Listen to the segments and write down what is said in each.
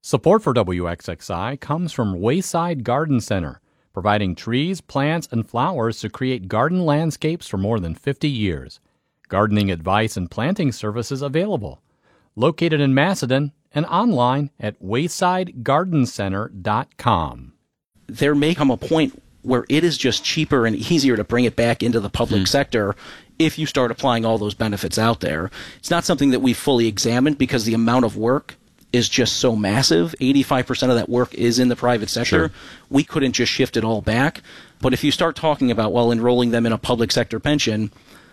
Support for WXXI comes from Wayside Garden Center, providing trees, plants, and flowers to create garden landscapes for more than 50 years. Gardening advice and planting services available. Located in Macedon and online at waysidegardencenter.com. There may come a point where it is just cheaper and easier to bring it back into the public sector if you start applying all those benefits out there. It's not something that we've fully examined because the amount of work is just so massive. 85% of that work is in the private sector. Sure. We couldn't just shift it all back. But if you start talking about, well, enrolling them in a public sector pension,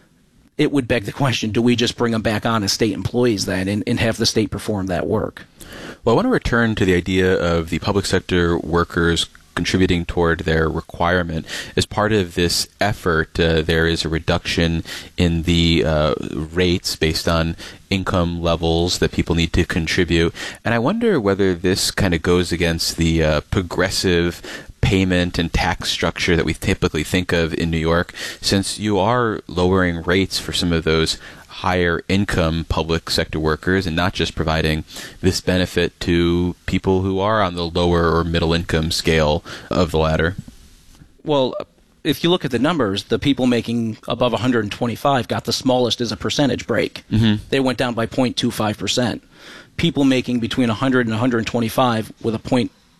it would beg the question, do we just bring them back on as state employees then and have the state perform that work? Well, I want to return to the idea of the public sector workers contributing toward their requirement. As part of this effort, there is a reduction in the rates based on income levels that people need to contribute. And I wonder whether this kind of goes against the progressive payment and tax structure that we typically think of in New York, since you are lowering rates for some of those higher income public sector workers and not just providing this benefit to people who are on the lower or middle income scale of the ladder. Well, if you look at the numbers, the people making above 125 got the smallest as a percentage break. Mm-hmm. They went down by 0.25%. People making between 100 and 125 with a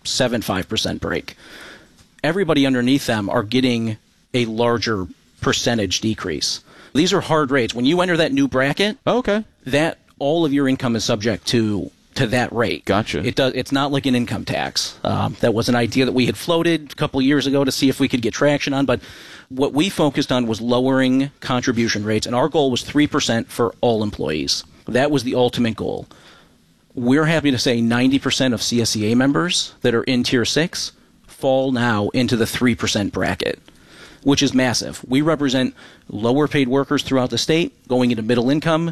0.75% break. Everybody underneath them are getting a larger percentage decrease. These are hard rates. When you enter that new bracket, that all of your income is subject to that rate. Gotcha. It's not like an income tax. That was an idea that we had floated a couple of years ago to see if we could get traction on. But what we focused on was lowering contribution rates, and our goal was 3% for all employees. That was the ultimate goal. We're happy to say 90% of CSEA members that are in Tier 6 fall now into the 3% bracket, which is massive. We represent lower paid workers throughout the state going into middle income.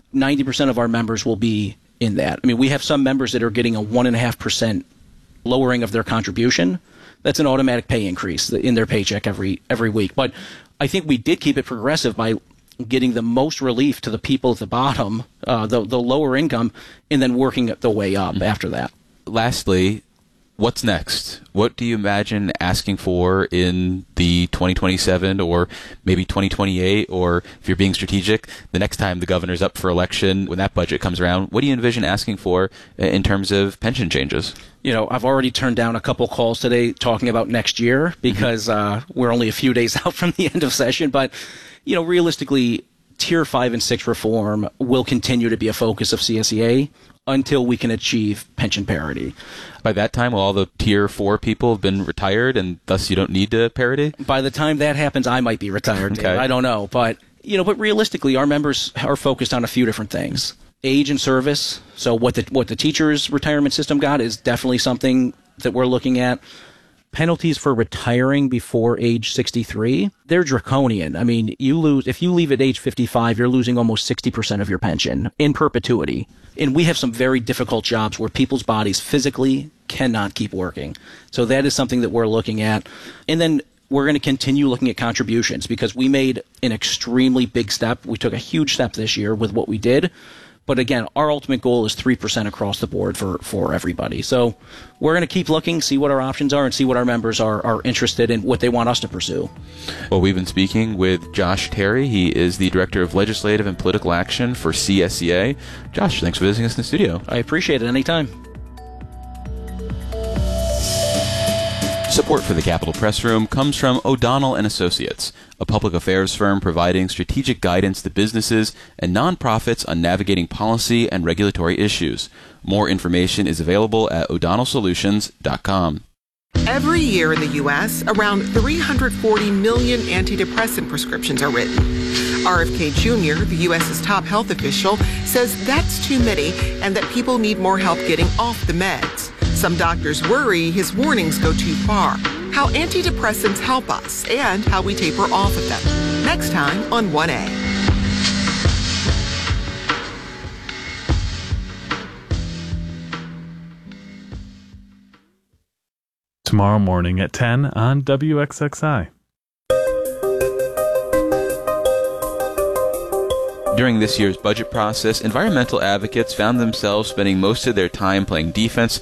90% of our members will be in that. I mean, we have some members that are getting a 1.5% lowering of their contribution. That's an automatic pay increase in their paycheck every week. But I think we did keep it progressive by getting the most relief to the people at the bottom, the lower income, and then working the way up after that. Lastly, what's next? What do you imagine asking for in the 2027 or maybe 2028, or if you're being strategic, the next time the governor's up for election, when that budget comes around, what do you envision asking for in terms of pension changes? You know, I've already turned down a couple calls today talking about next year because we're only a few days out from the end of session. But, you know, realistically, Tier 5 and 6 reform will continue to be a focus of CSEA until we can achieve pension parity. By that time, will all the Tier 4 people have been retired, and thus you don't need parity? By the time that happens, I might be retired. Okay. I don't know. But realistically, our members are focused on a few different things. Age and service. So what the teachers' retirement system got is definitely something that we're looking at. Penalties for retiring before age 63, they're draconian. I mean, if you leave at age 55, you're losing almost 60% of your pension in perpetuity. And we have some very difficult jobs where people's bodies physically cannot keep working. So that is something that we're looking at. And then we're going to continue looking at contributions because we made an extremely big step. We took a huge step this year with what we did. But again, our ultimate goal is 3% across the board for everybody. So we're going to keep looking, see what our options are, and see what our members are interested in, what they want us to pursue. Well, we've been speaking with Josh Terry. He is the Director of Legislative and Political Action for CSEA. Josh, thanks for visiting us in the studio. I appreciate it. Anytime. Support for the Capitol Press Room comes from O'Donnell & Associates, a public affairs firm providing strategic guidance to businesses and nonprofits on navigating policy and regulatory issues. More information is available at o'donnellsolutions.com. Every year in the U.S., around 340 million antidepressant prescriptions are written. RFK Jr., the U.S.'s top health official, says that's too many and that people need more help getting off the meds. Some doctors worry his warnings go too far. How antidepressants help us and how we taper off of them. Next time on 1A. Tomorrow morning at 10 on WXXI. During this year's budget process, environmental advocates found themselves spending most of their time playing defense